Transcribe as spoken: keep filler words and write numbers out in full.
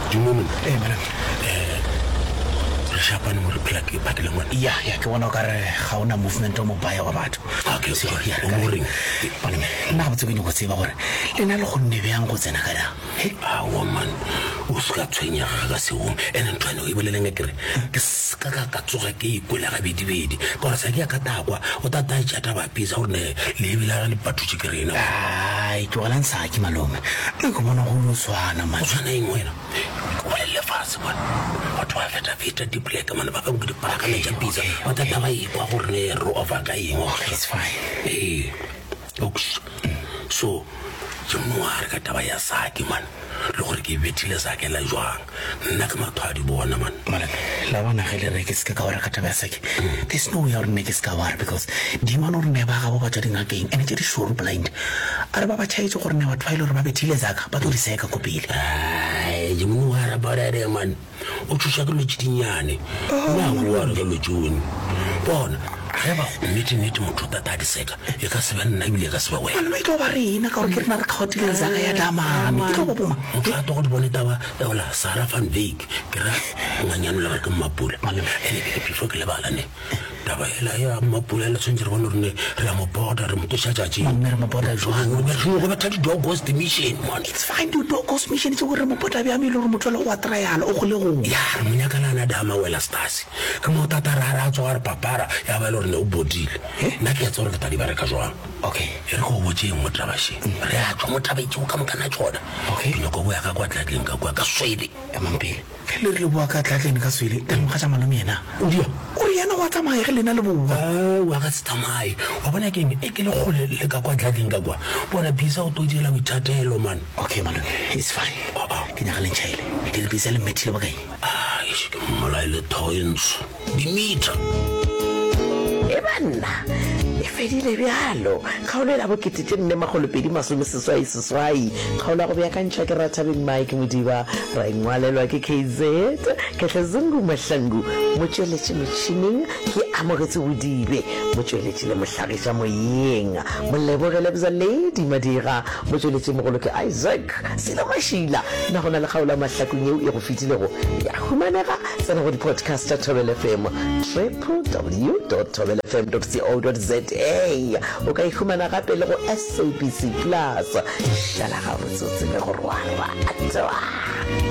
Dimon. Eh madam. Eh Shapane mo re phela ke pakile ngwana. Ya ya ke bona ka re ga ona movement o mo baya wa batho. Okay, so ya o mo reng. Bana nna ba tsebeng go tseba gore lena le go nne bjang go tsena ka da. Ah woman o ska tshwenya ga se o ene ntwana o ibeleleng ke re ke ska ka ka tsoga ke ikwela ga bedi-bedi ka gore sa ke ya ka takwa o tata tšata ba pisa gore ne le bila le batho ke rena. Ai ke wala nsa ke malome le go bona go no swana man. O tshwana eng wena o le fase man batho ba feta feta di black man ba ka go di paraka le ja pisa o tata ba ikwa gore ne ro over ka eng. Okay, it's fine. Eh oops so ke moare ka taba ya saki man le gore ke betile sake la jwang nna ke mathwadi bona man Mala la bona ge le re ke ska ka wara ka taba ya sake there's no way or ne ke ska wara because di man or ne ba ga ba tsa dinga keng ene tse di sure blind are ba ba chaitse gore ne batho ba ile gore ba betile zaka ba tlo di seka go pele. ai je mo wara ba re man o tshusha ke lo tshitinyane na go wara ke lo tshuni bona ge ba nnete nnete motho tata di seka e ka se ba nna ebile ka se ba wena Mala tlo ba rena ka gore ke rena re kgaotile zaka ya damane ke go boma motho a togo di bone taba ola Sarah van Wyk ke ra nganyano la ka mapula ene ke before ke le bala ne taba ela ya mapula la tshwere bona rene re mo border re mo tsha tjatsi Mama re mo border jwang go ba go ba tadi dog ghost mission man it's fine to do ghost mission tse gore mo border bya me le gore motho le wa trial o go le go ya re mo nyakala na dama wela stars ke mo tata ra ra tswa re papara ya ba le gore ne o bodile nna ke tsore ke tadi ba re ka jwang. Okay e re go botse mo trabashi re a tswa mo tabetse o ka mo kana tsona okay ke go ya ka kwa tlatleng ka kwa ka swele ya mampele ke le re bua ka tlatleng ka swele ka mo ga tsa malome yena o dia o re yana wa tsamaya ge lena le bua wa ka tsamai wa bona ke e ke le gole le ka kwa tlatleng ka kwa bona bisa o todila boithatelo man. Okay malome it's fine ke nya ga le nchaile ke le bisa le metile ba kae ah ke mola le toins dimitra e banna e fedile bjalo kgaolo la bokete tse nne magolopedi masome seswai seswai kgaolo go beakantšha ke Rathabeng Mike Modiba ra ingwalelwa ke K Z Ketlezungu Mahlangu motsweletši motšhineng ke Amogetse Bodibe motsweletši le mohlagiša moyeng molebogele bza Lady Madira motsweletši mogolo ke Isaac Selamashila na gona le kgaolo mahlakong yeo e go fetilego ya humanega tsena go di-podcast tša Thobel F M w w w dot thobel f m dot co dot za o ka ihumana gape le go S A B C plus šala gabotse o tsebe gore wa batwa.